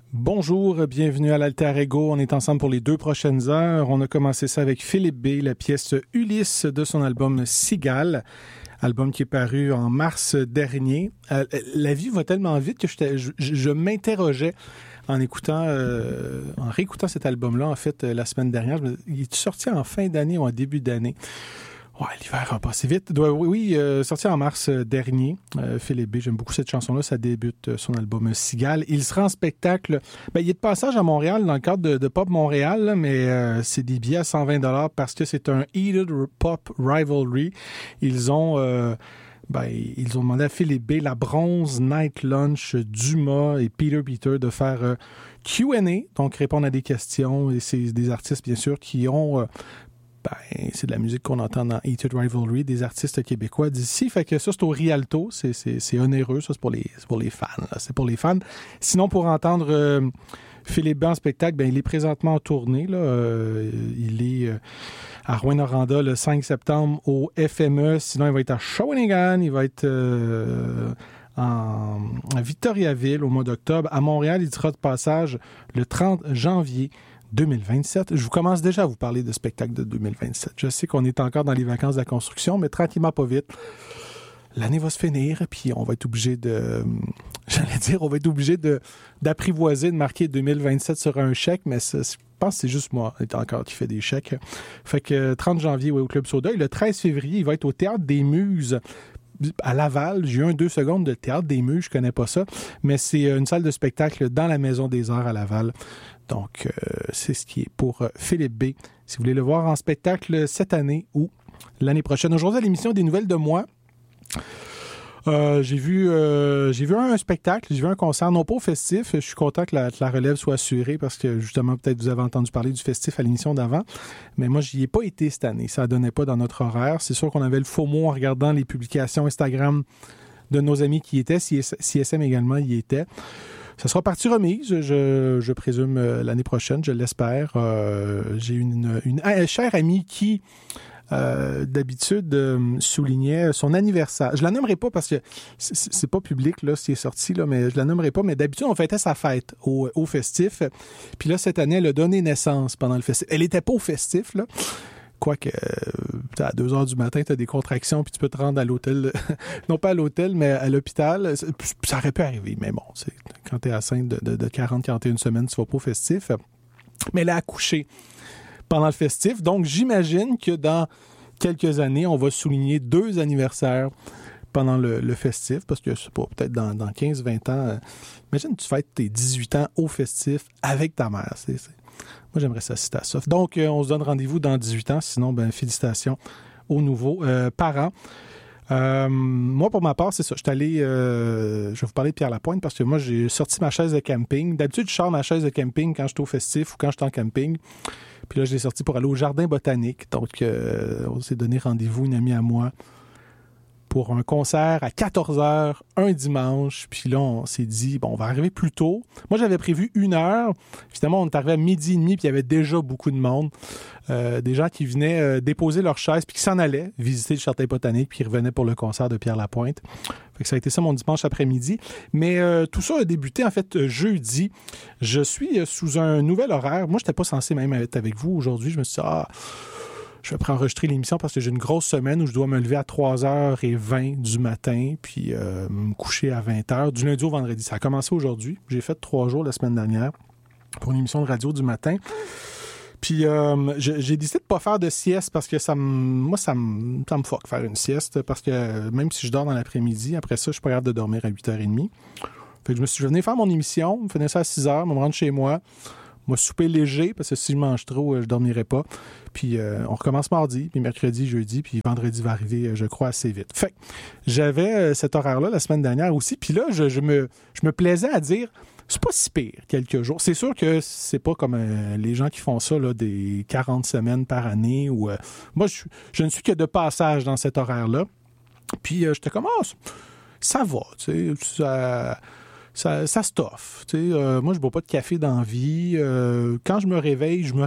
Bonjour, bienvenue à l'Alter Ego. On est ensemble pour les 2 prochaines heures. On a commencé ça avec Philippe B, la pièce Ulysse de son album Cigale, album qui est paru en mars dernier. La vie va tellement vite que je m'interrogeais en réécoutant cet album-là, en fait, la semaine dernière. Il est sorti en fin d'année ou en début d'année? Ouais, l'hiver a passé vite. Oui, sorti en mars dernier. Philippe B, j'aime beaucoup cette chanson-là. Ça débute son album Cigale. Il sera en spectacle. Il est de passage à Montréal dans le cadre de Pop Montréal, là, mais c'est des billets à 120$ parce que c'est un Heated Pop Rivalry. Ils ont demandé à Philippe B, la Bronze, Night Lunch, Dumas et Peter de faire Q&A, donc répondre à des questions. Et c'est des artistes, bien sûr, qui ont... c'est de la musique qu'on entend dans Heated Rivalry, des artistes québécois d'ici. Fait que ça, c'est au Rialto. C'est onéreux. Ça, c'est pour les fans. Là. C'est pour les fans. Sinon, pour entendre Philippe B en spectacle, il est présentement en tournée. Là. Il est à Rouyn-Noranda le 5 septembre au FME. Sinon, il va être à Shawinigan. Il va être à Victoriaville au mois d'octobre. À Montréal, il sera de passage le 30 janvier 2027. Je vous commence déjà à vous parler de spectacle de 2027. Je sais qu'on est encore dans les vacances de la construction, mais tranquillement, pas vite. L'année va se finir, puis on va être obligé d'apprivoiser, de marquer 2027 sur un chèque, mais je pense que c'est juste moi encore qui fait des chèques. Fait que 30 janvier, au Club Soda, et le 13 février, il va être au Théâtre des Muses à Laval. J'ai eu 2 secondes de Théâtre des Muses, je connais pas ça, mais c'est une salle de spectacle dans la Maison des Arts à Laval. Donc, c'est ce qui est pour Philippe B. Si vous voulez le voir en spectacle cette année ou l'année prochaine. Aujourd'hui, à l'émission des nouvelles de moi, j'ai vu un spectacle, j'ai vu un concert, non pas au festif. Je suis content que la relève soit assurée parce que, justement, peut-être vous avez entendu parler du festif à l'émission d'avant. Mais moi, j'y ai pas été cette année. Ça ne donnait pas dans notre horaire. C'est sûr qu'on avait le faux mot en regardant les publications Instagram de nos amis qui y étaient. CSM également y était. Ça sera partie remise, je présume, l'année prochaine, je l'espère. J'ai une chère amie qui, d'habitude, soulignait son anniversaire. Je la nommerai pas parce que c'est pas public, là, c'est sorti, là, mais je la nommerai pas. Mais d'habitude, on fêtait sa fête au festif. Puis là, cette année, elle a donné naissance pendant le festif. Elle était pas au festif, là. Quoique, à 2h du matin, tu as des contractions, puis tu peux te rendre à l'hôtel, non pas à l'hôtel, mais à l'hôpital. Ça aurait pu arriver, mais bon, quand tu es enceinte de 40-41 semaines, tu vas pas au festif. Mais elle a accouché pendant le festif, donc j'imagine que dans quelques années, on va souligner 2 anniversaires pendant le festif, parce que c'est pas peut-être dans 15-20 ans. Imagine, tu fêtes tes 18 ans au festif avec ta mère. Moi, j'aimerais ça assister à ça. Donc, on se donne rendez-vous dans 18 ans. Sinon, félicitations aux nouveaux parents. Moi, pour ma part, c'est ça. Je vais vous parler de Pierre Lapointe parce que moi, j'ai sorti ma chaise de camping. D'habitude, je sors ma chaise de camping quand je suis au festif ou quand je suis en camping. Puis là, je l'ai sorti pour aller au jardin botanique. Donc, on s'est donné rendez-vous, une amie à moi, pour un concert à 14h un dimanche. Puis là, on s'est dit, on va arriver plus tôt. Moi, j'avais prévu 1h. Finalement, on est arrivé à 12h30, puis il y avait déjà beaucoup de monde. Des gens qui venaient déposer leur chaise, puis qui s'en allaient visiter le jardin botanique, puis ils revenaient pour le concert de Pierre Lapointe. Fait que ça a été ça mon dimanche après-midi. Mais tout ça a débuté, en fait, jeudi. Je suis sous un nouvel horaire. Moi, je n'étais pas censé même être avec vous aujourd'hui. Je me suis dit, je vais préenregistrer l'émission parce que j'ai une grosse semaine où je dois me lever à 3h20 du matin puis me coucher à 20h, du lundi au vendredi. Ça a commencé aujourd'hui. J'ai fait 3 jours la semaine dernière pour une émission de radio du matin. Puis j'ai décidé de pas faire de sieste parce que ça me fuck faire une sieste parce que même si je dors dans l'après-midi, après ça, je suis pas capable de dormir à 8h30. Fait que je venais faire mon émission, je finissais à 6h, me rendre chez moi. Moi, souper léger, parce que si je mange trop, je dormirai pas. Puis, on recommence mardi, puis mercredi, jeudi, puis vendredi va arriver, je crois, assez vite. Fait que j'avais cet horaire-là la semaine dernière aussi, puis là, je me plaisais à dire, c'est pas si pire, quelques jours. C'est sûr que c'est pas comme les gens qui font ça, là, des 40 semaines par année. Ou moi, je ne suis que de passage dans cet horaire-là. Puis, j'étais comme, ça va, tu sais, ça stoffe. Moi, je bois pas de café dans la vie. Quand je me réveille. Je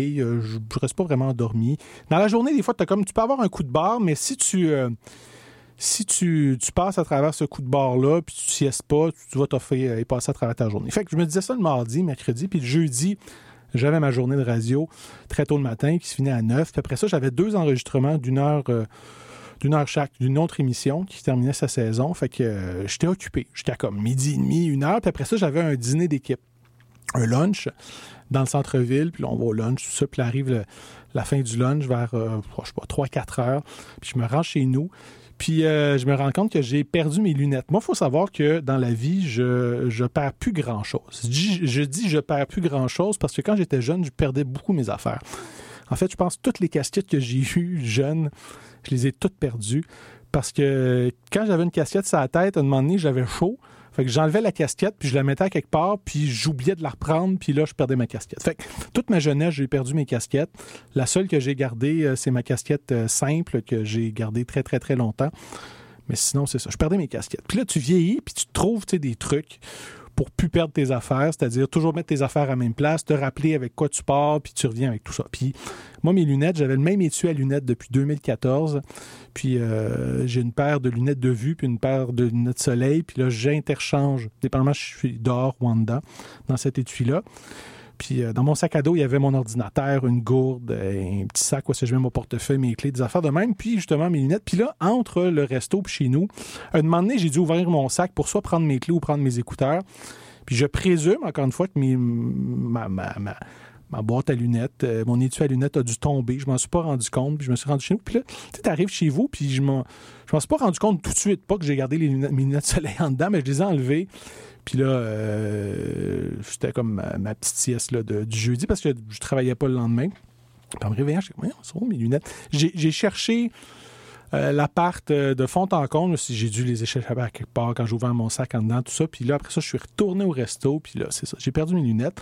reste pas vraiment endormi. Dans la journée, des fois, tu peux avoir un coup de barre, mais si tu si tu passes à travers ce coup de barre-là, puis tu ne siestes pas, tu vas t'offrir et passer à travers ta journée. Fait que je me disais ça le mardi, mercredi, puis le jeudi, j'avais ma journée de radio très tôt le matin qui se finit à 9. Puis après ça, j'avais 2 enregistrements d'une heure chaque, d'une autre émission qui terminait sa saison. Fait que j'étais occupé jusqu'à comme 12h30, 1h. Puis après ça, j'avais un dîner d'équipe, un lunch dans le centre-ville. Puis là, on va au lunch, tout ça. Puis là arrive la fin du lunch vers, 3-4 heures. Puis je me rends chez nous. Puis je me rends compte que j'ai perdu mes lunettes. Moi, il faut savoir que dans la vie, je perds plus grand-chose. Je dis je perds plus grand-chose parce que quand j'étais jeune, je perdais beaucoup mes affaires. En fait, je pense que toutes les casquettes que j'ai eues jeune, je les ai toutes perdues parce que quand j'avais une casquette sur la tête, à un moment donné, j'avais chaud. Fait que j'enlevais la casquette, puis je la mettais à quelque part, puis j'oubliais de la reprendre, puis là, je perdais ma casquette. Fait que toute ma jeunesse, j'ai perdu mes casquettes. La seule que j'ai gardée, c'est ma casquette simple que j'ai gardée très, très, très longtemps. Mais sinon, c'est ça. Je perdais mes casquettes. Puis là, tu vieillis, puis tu trouves des trucs pour plus perdre tes affaires, c'est-à-dire toujours mettre tes affaires à la même place, te rappeler avec quoi tu pars, puis tu reviens avec tout ça. Puis moi, mes lunettes, j'avais le même étui à lunettes depuis 2014, puis j'ai une paire de lunettes de vue, puis une paire de lunettes soleil, puis là, j'interchange, dépendamment si je suis dehors ou en dedans, dans cet étui-là. Puis dans mon sac à dos, il y avait mon ordinateur, une gourde, un petit sac où je mets mon portefeuille, mes clés, des affaires de même, puis justement mes lunettes. Puis là, entre le resto et chez nous, un moment donné, j'ai dû ouvrir mon sac pour soit prendre mes clés ou prendre mes écouteurs. Puis je présume, encore une fois, que ma boîte à lunettes, mon étui à lunettes a dû tomber. Je m'en suis pas rendu compte, puis je me suis rendu chez nous. Puis là, tu arrives chez vous, puis je m'en suis pas rendu compte tout de suite, pas que j'ai gardé mes lunettes de soleil en dedans, mais je les ai enlevées. Puis là, c'était comme ma petite sieste là, du jeudi parce que je travaillais pas le lendemain. Puis en me réveillant, je me suis dit, mes lunettes. J'ai cherché l'appart de fond en comble, si j'ai dû les échapper à quelque part quand j'ai ouvert mon sac en dedans, tout ça. Puis là, après ça, je suis retourné au resto. Puis là, c'est ça. J'ai perdu mes lunettes.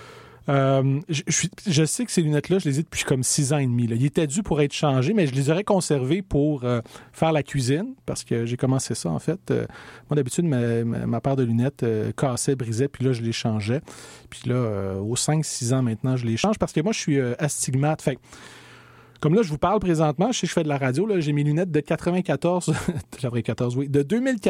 Je sais que ces lunettes-là, je les ai depuis comme 6 ans et demi. Là. Ils étaient dus pour être changés, mais je les aurais conservés pour faire la cuisine, parce que j'ai commencé ça, en fait. Moi, d'habitude, ma paire de lunettes cassait, brisait, puis là, je les changeais. Puis là, aux 5-6 ans maintenant, je les change, parce que moi, je suis astigmate. Fait comme là, je vous parle présentement, je sais que je fais de la radio, là, j'ai mes lunettes de 94, de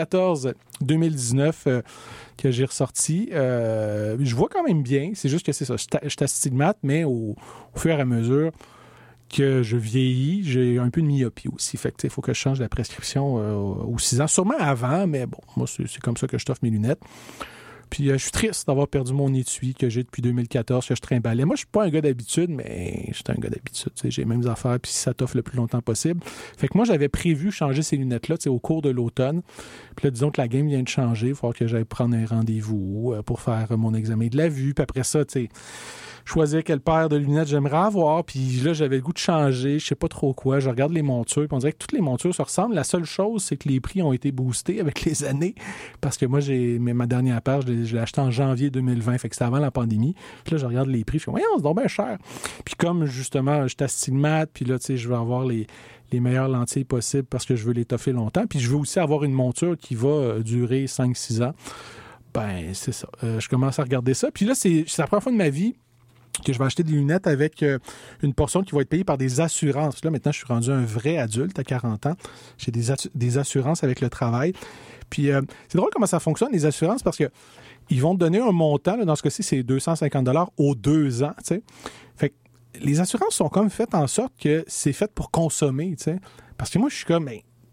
2014-2019 que j'ai ressorties. Je vois quand même bien, c'est juste que c'est ça, je suis astigmate, mais au fur et à mesure que je vieillis, j'ai un peu de myopie aussi. Fait que il faut que je change la prescription aux 6 ans. Sûrement avant, mais bon, moi, c'est comme ça que je t'offre mes lunettes. Puis je suis triste d'avoir perdu mon étui que j'ai depuis 2014, que je trimballais. Moi, je suis pas un gars d'habitude, mais je suis un gars d'habitude. J'ai les mêmes affaires, puis ça t'offre le plus longtemps possible. Fait que moi, j'avais prévu changer ces lunettes-là au cours de l'automne. Puis là, disons que la game vient de changer. Il va falloir que j'aille prendre un rendez-vous pour faire mon examen de la vue. Puis après ça, choisir quelle paire de lunettes j'aimerais avoir. Puis là, j'avais le goût de changer. Je sais pas trop quoi. Je regarde les montures. Puis on dirait que toutes les montures se ressemblent. La seule chose, c'est que les prix ont été boostés avec les années. Parce que moi, ma dernière paire, je l'ai achetée en janvier 2020. Fait que c'était avant la pandémie. Puis là, je regarde les prix. Je fais, voyons, c'est donc bien cher. Puis comme, justement, je suis astigmate, puis là, je veux avoir les meilleures lentilles possibles parce que je veux les toffer longtemps. Puis je veux aussi avoir une monture qui va durer 5-6 ans. Ben, c'est ça. Je commence à regarder ça. Puis là, c'est la première fois de ma vie que je vais acheter des lunettes avec une portion qui va être payée par des assurances. Là, maintenant, je suis rendu un vrai adulte à 40 ans. J'ai des assurances avec le travail. Puis, c'est drôle comment ça fonctionne, les assurances, parce que ils vont te donner un montant. Là, dans ce cas-ci, c'est 250 $ aux 2 ans. T'sais. Fait que les assurances sont comme faites en sorte que c'est fait pour consommer. T'sais. Parce que moi, je suis comme...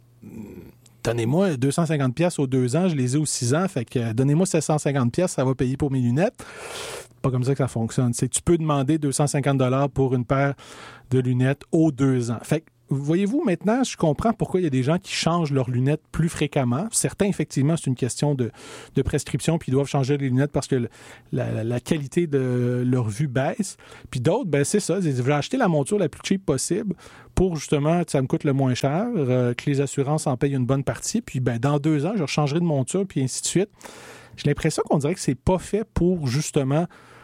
donnez-moi 250 pièces aux 2 ans, je les ai aux 6 ans, fait que donnez-moi 750 pièces, ça va payer pour mes lunettes. C'est pas comme ça que ça fonctionne. C'est que tu peux demander 250 $ pour une paire de lunettes aux 2 ans. Fait que, voyez-vous, maintenant, je comprends pourquoi il y a des gens qui changent leurs lunettes plus fréquemment. Certains, effectivement, c'est une question de prescription, puis ils doivent changer les lunettes parce que la qualité de leur vue baisse. Puis d'autres, ben c'est ça, ils veulent acheter la monture la plus cheap possible pour, justement, que ça me coûte le moins cher, que les assurances en payent une bonne partie, puis ben dans 2 ans, je rechangerai de monture, puis ainsi de suite. J'ai l'impression qu'on dirait que c'est pas fait pour, justement,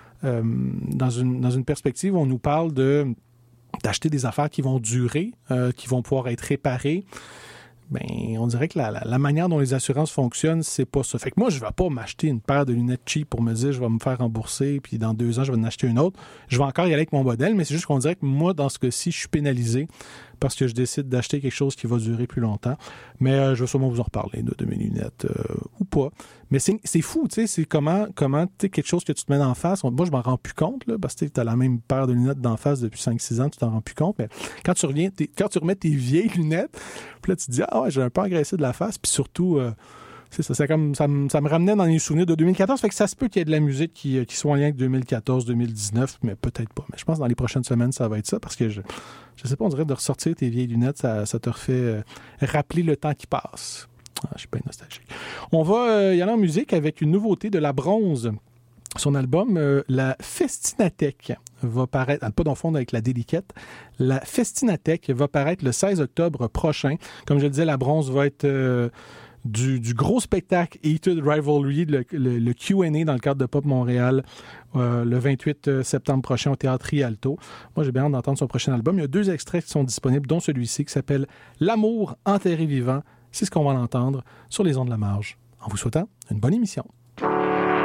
dans une perspective où on nous parle d'acheter des affaires qui vont durer, qui vont pouvoir être réparées. Ben, on dirait que la manière dont les assurances fonctionnent, c'est pas ça. Fait que moi, je vais pas m'acheter une paire de lunettes cheap pour me dire je vais me faire rembourser, puis dans 2 ans, je vais en acheter une autre. Je vais encore y aller avec mon modèle, mais c'est juste qu'on dirait que moi, dans ce cas-ci, je suis pénalisé parce que je décide d'acheter quelque chose qui va durer plus longtemps. Mais je vais sûrement vous en reparler de mes lunettes ou pas. Mais c'est fou, tu sais, c'est comment tu sais, quelque chose que tu te mets d'en face. Moi, je m'en rends plus compte, là, parce que tu as la même paire de lunettes d'en face depuis 5-6 ans, tu t'en rends plus compte. Mais quand tu remets tes vieilles lunettes, puis là, tu te dis, ah ouais, j'ai un peu agressé de la face, puis surtout... c'est ça, ça me ramenait dans les souvenirs de 2014, fait que ça se peut qu'il y ait de la musique qui soit en lien avec 2014-2019, mais peut-être pas. Mais je pense que dans les prochaines semaines, ça va être ça, parce que je sais pas, on dirait de ressortir tes vieilles lunettes, ça te refait rappeler le temps qui passe. Ah, je suis pas nostalgique. On va y aller en musique avec une nouveauté de La Bronze. Son album, la Festinathèque, va paraître, pas dans le fond avec la déliquette, la Festinathèque va paraître le 16 octobre prochain. Comme je le disais, La Bronze va être... Du gros spectacle Heated Rivalry, le Q&A dans le cadre de Pop Montréal, le 28 septembre prochain au Théâtre Rialto. Moi, j'ai bien hâte d'entendre son prochain album. Il y a 2 extraits qui sont disponibles, dont celui-ci qui s'appelle « L'amour enterré vivant ». C'est ce qu'on va l'entendre sur les ondes de la marge. En vous souhaitant une bonne émission.